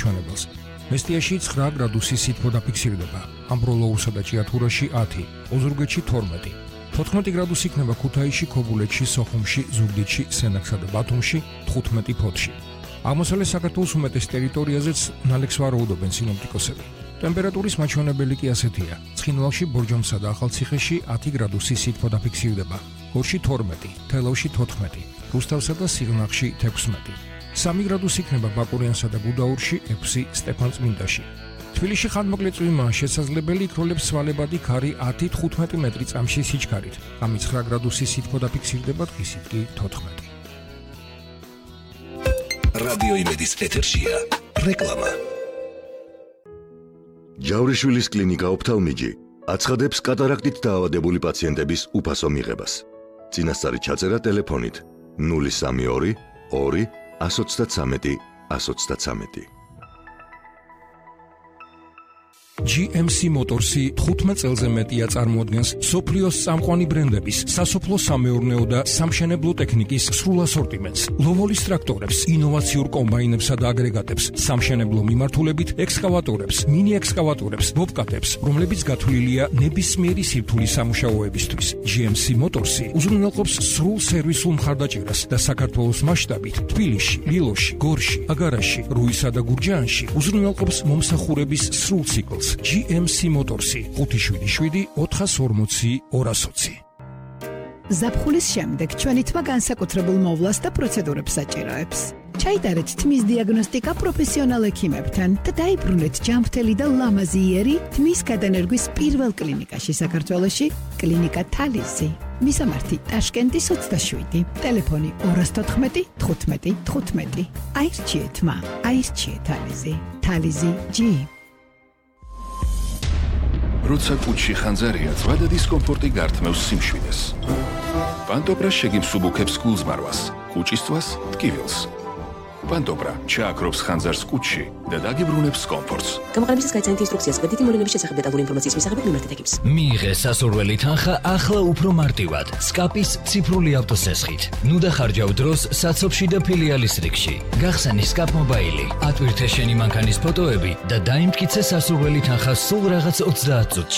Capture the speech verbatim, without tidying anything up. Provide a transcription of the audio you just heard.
მაჩვენებელს. მესტიაში ცხრა გრადუსი სითბო დაფიქსირდება, ამბროლოურსა და ჭიათურაში ათი, ოზურგეთში თორმეტი. თოთხმეტი გრადუსი იქნება ქუთაისში, ქობულეთში, სოხუმში, ზუგდიდში, სენაკსა და ბათუმში, თხუთმეტი ფოთში. აღმოსავლეთ საქართველოს უმეტეს ტერიტორიაზეც ნალექს ვარაუდობენ სინოპტიკოსები. ტემპერატურის მაჩვენებელი კი ასეთია: ცხინვალში, ბორჯომსა და ახალციხეში ათი გრადუსი სითბო დაფიქსირდება, გორში თორმეტი, თელავში თოთხმეტი, რუსთავსა და სიღნაღში თექვსმეტი. სამი გრადუსი იქნება ბაკურიანსა და გუდაურში, ექვსი სტეფანწმინდაში. თბილისში ხანმოკლე წვიმაა შესაძლებელი, იქროლებს სვალებადი ქარი ათი თხუთმეტი მეტრი წამში სიჩქარით. ამით ცხრა გრადუსი სითბო დაფიქსირდება, დღისით კი თოთხმეტი. რადიო იმედის ეთერშია რეკლამა. ჯავრიშვილის კლინიკა ოფთალმიჯი აცხადებს კატარაქტით დაავადებული პაციენტების უფასო მიღებას. წინასწარი ჩაწერა ტელეფონით ნული სამი ორი ორი ათს ოცდათრამეტი ათს ოცდათრამეტი. ჯი ემ სი Motors-ი თხუთმეტ წელზე მეტია წარმოადგენს სოფლიოს წამყვანი ბრენდების, სასოფლო-სამეურნეო და სამშენებლო ტექნიკის სრულ ასორტიმენტს, ლოვოლის ტრაქტორებს, ინოვაციურ კომბაინებსა და აგრეგატებს, სამშენებლო მიმართულებით ექსკავატორებს, მინი-ექსკავატორებს, ბობკატებს, რომლებიც გათვლილია ნებისმიერი სირთულის სამუშაოებისთვის. ჯი ემ სი Motors-ი უზრუნველყოფს სრულ სერვისულ მხარდაჭერას და საქართველოს მასშტაბით თბილისში, ლილოში, გორში, აგარაში, რუისა და გურჯაანში უზრუნველყოფს მომსახურების სრულ ციკლს. ჯი ემ სი Motors-ი ხუთი შვიდი შვიდი ოთხას ორმოცი ორას ოცი. ზაფხულის შემდეგ ჩვენი თმა განსაკუთრებულ მოვლას და პროცედურებს საჭიროებს. ჩაიტარეთ თმის დიაგნოსტიკა პროფესიონალ ექიმებთან და დაიბრუნეთ ჯანმრთელი და ლამაზი იერი თმის გადანერგვის პირველ კლინიკაში საქართველოში, კლინიკა თალიზი. მისამართი ტაშკენტის ოცდაშვიდი, ტელეფონი ორას თოთხმეტი თხუთმეტი თხუთმეტი. აირჩიე თმა, აირჩიე თალიზი. თალიზი ჯი. როცა კუჩში ხანძარია, ზღვა და დისკომფორტი გართმევს სიმშვიდეს. პანტოპრა შეგიმსუბუქებს გულზმარვას, კუჭისწვას, ტკივილს. პანტოპრა ჩააქრობს ხანძარს კუჩში და დაგიბრუნებს კომფორტს. გამოყენებისას გაიცანით ინსტრუქციას კრედიტი მოვლენების შესახებ დეტალური ინფორმაციის მისაღებად მიმართეთ ეკიპს. მიიღე სასურველი თანხა ახლა უფრო მარტივად, სკაპის ციფრული ავტოსესხით. ნუ დახარჯავ დროს საცობში და ფილიალის რიგში. გახსენი სკაპ მობაილი, ატვირთე შენი მანქანის ფოტოები და დაიმტკიცე სასურველი თანხა სულ რაღაც ოცდაათ წუთში.